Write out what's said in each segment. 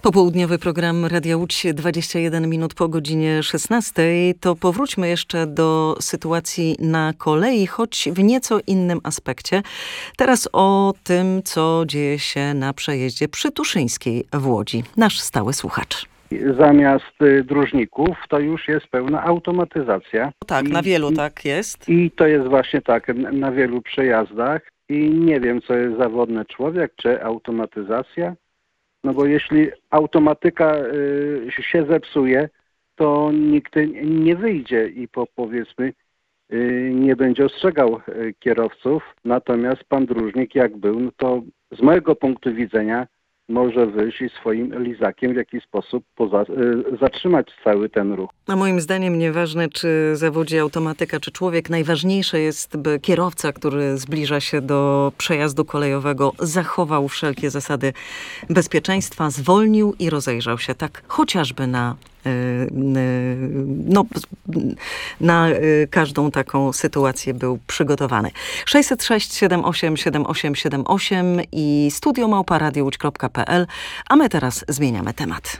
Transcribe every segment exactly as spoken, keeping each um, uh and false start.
Popołudniowy program Radia Łódź, dwadzieścia jeden minut po godzinie szesnastej. To powróćmy jeszcze do sytuacji na kolei, choć w nieco innym aspekcie. Teraz o tym, co dzieje się na przejeździe Przytuszyńskiej w Łodzi. Nasz stały słuchacz. Zamiast dróżników to już jest pełna automatyzacja. Tak, I, na wielu i, tak jest. I to jest właśnie tak, na wielu przejazdach. I nie wiem, co jest zawodny człowiek, czy automatyzacja. No bo jeśli automatyka y, się zepsuje, to nikt nie wyjdzie i po, powiedzmy y, nie będzie ostrzegał y, kierowców. Natomiast pan dróżnik jak był, no to z mojego punktu widzenia może wyjść i swoim lizakiem w jakiś sposób poza, y, zatrzymać cały ten ruch. A moim zdaniem nieważne, czy zawodzi automatyka, czy człowiek, najważniejsze jest, by kierowca, który zbliża się do przejazdu kolejowego, zachował wszelkie zasady bezpieczeństwa, zwolnił i rozejrzał się tak chociażby na no, na każdą taką sytuację był przygotowany. sześćset sześć siedem osiem siedem osiem siedem osiem i studio małpa radio łódź kropka p l, a my teraz zmieniamy temat.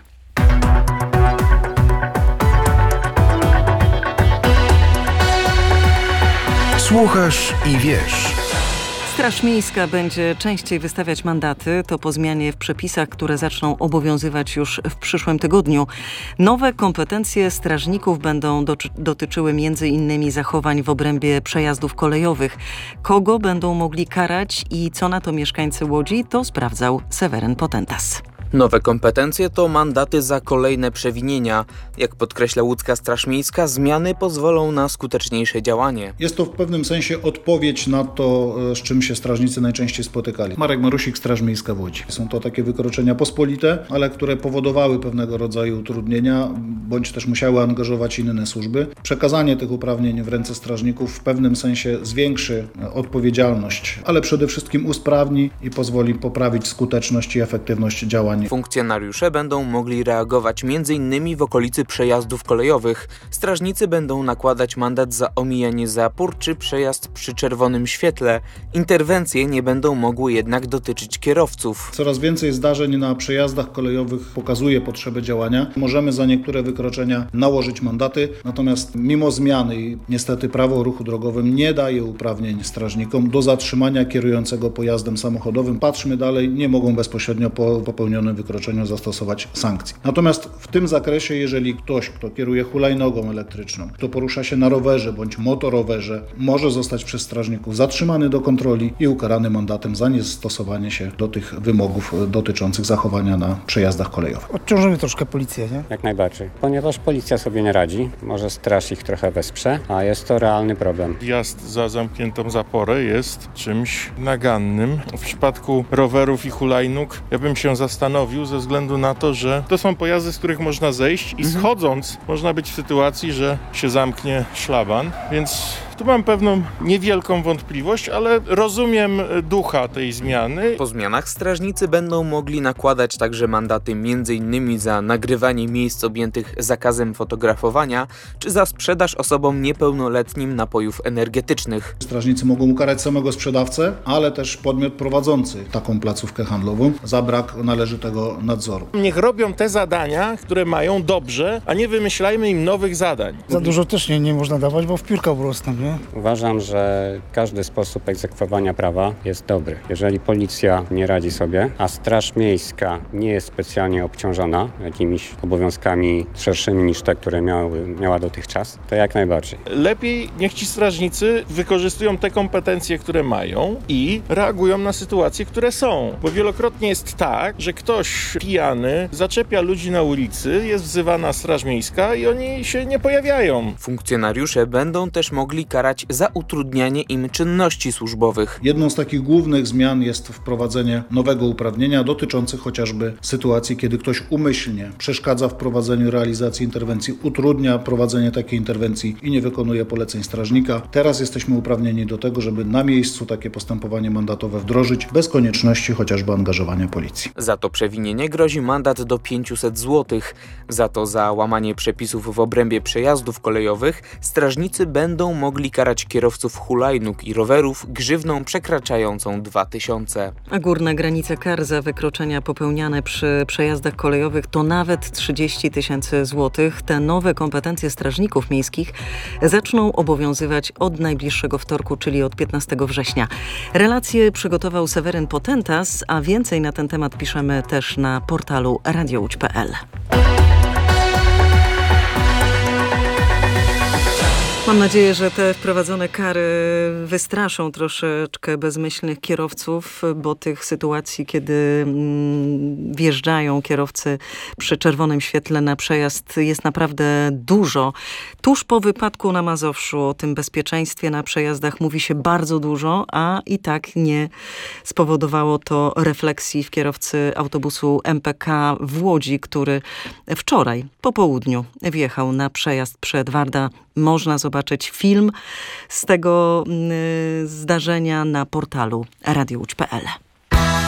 Słuchasz i wiesz. Straż Miejska będzie częściej wystawiać mandaty. To po zmianie w przepisach, które zaczną obowiązywać już w przyszłym tygodniu. Nowe kompetencje strażników będą do, dotyczyły między innymi zachowań w obrębie przejazdów kolejowych. Kogo będą mogli karać i co na to mieszkańcy Łodzi, to sprawdzał Seweryn Potentas. Nowe kompetencje to mandaty za kolejne przewinienia. Jak podkreśla łódzka Straż Miejska, zmiany pozwolą na skuteczniejsze działanie. Jest to w pewnym sensie odpowiedź na to, z czym się strażnicy najczęściej spotykali. Marek Marusik, Straż Miejska w Łodzi. Są to takie wykroczenia pospolite, ale które powodowały pewnego rodzaju utrudnienia, bądź też musiały angażować inne służby. Przekazanie tych uprawnień w ręce strażników w pewnym sensie zwiększy odpowiedzialność, ale przede wszystkim usprawni i pozwoli poprawić skuteczność i efektywność działań. Funkcjonariusze będą mogli reagować między innymi w okolicy przejazdów kolejowych. Strażnicy będą nakładać mandat za omijanie zapór czy przejazd przy czerwonym świetle. Interwencje nie będą mogły jednak dotyczyć kierowców. Coraz więcej zdarzeń na przejazdach kolejowych pokazuje potrzebę działania. Możemy za niektóre wykroczenia nałożyć mandaty, natomiast mimo zmiany i niestety prawo o ruchu drogowym nie daje uprawnień strażnikom do zatrzymania kierującego pojazdem samochodowym. Patrzmy dalej, nie mogą bezpośrednio po popełnionym wykroczeniu zastosować sankcji. Natomiast w tym zakresie, jeżeli ktoś, kto kieruje hulajnogą elektryczną, kto porusza się na rowerze bądź motorowerze, może zostać przez strażników zatrzymany do kontroli i ukarany mandatem za niestosowanie się do tych wymogów dotyczących zachowania na przejazdach kolejowych. Odciążymy troszkę policję, nie? Jak najbardziej. Ponieważ policja sobie nie radzi, może straż ich trochę wesprze, a jest to realny problem. Jazd za zamkniętą zaporę jest czymś nagannym. W przypadku rowerów i hulajnóg ja bym się zastanowił ze względu na to, że to są pojazdy, z których można zejść i schodząc można być w sytuacji, że się zamknie szlaban, więc tu mam pewną niewielką wątpliwość, ale rozumiem ducha tej zmiany. Po zmianach strażnicy będą mogli nakładać także mandaty między innymi za nagrywanie miejsc objętych zakazem fotografowania, czy za sprzedaż osobom niepełnoletnim napojów energetycznych. Strażnicy mogą ukarać samego sprzedawcę, ale też podmiot prowadzący taką placówkę handlową za brak należytego nadzoru. Niech robią te zadania, które mają dobrze, a nie wymyślajmy im nowych zadań. Za dużo też nie, nie można dawać, bo w piórka urosną, nie? Uważam, że każdy sposób egzekwowania prawa jest dobry. Jeżeli policja nie radzi sobie, a Straż Miejska nie jest specjalnie obciążona jakimiś obowiązkami szerszymi niż te, które miały, miała dotychczas, to jak najbardziej. Lepiej niech ci strażnicy wykorzystują te kompetencje, które mają i reagują na sytuacje, które są. Bo wielokrotnie jest tak, że ktoś pijany zaczepia ludzi na ulicy, jest wzywana Straż Miejska i oni się nie pojawiają. Funkcjonariusze będą też mogli karać za utrudnianie im czynności służbowych. Jedną z takich głównych zmian jest wprowadzenie nowego uprawnienia dotyczących chociażby sytuacji, kiedy ktoś umyślnie przeszkadza w prowadzeniu realizacji interwencji, utrudnia prowadzenie takiej interwencji i nie wykonuje poleceń strażnika. Teraz jesteśmy uprawnieni do tego, żeby na miejscu takie postępowanie mandatowe wdrożyć bez konieczności chociażby angażowania policji. Za to przewinienie grozi mandat do pięćset złotych. Za to za łamanie przepisów w obrębie przejazdów kolejowych strażnicy będą mogli mogli karać kierowców hulajnóg i rowerów grzywną przekraczającą dwa tysiące. A górna granica kar za wykroczenia popełniane przy przejazdach kolejowych to nawet trzydzieści tysięcy złotych. Te nowe kompetencje strażników miejskich zaczną obowiązywać od najbliższego wtorku, czyli od piętnastego września. Relacje przygotował Seweryn Potentas, a więcej na ten temat piszemy też na portalu radio łódź kropka pe el. Mam nadzieję, że te wprowadzone kary wystraszą troszeczkę bezmyślnych kierowców, bo tych sytuacji, kiedy wjeżdżają kierowcy przy czerwonym świetle na przejazd, jest naprawdę dużo. Tuż po wypadku na Mazowszu o tym bezpieczeństwie na przejazdach mówi się bardzo dużo, a i tak nie spowodowało to refleksji w kierowcy autobusu em pe ka w Łodzi, który wczoraj po południu wjechał na przejazd przy Edwarda. Można zobaczyć film z tego y, zdarzenia na portalu radio łódź kropka pe el.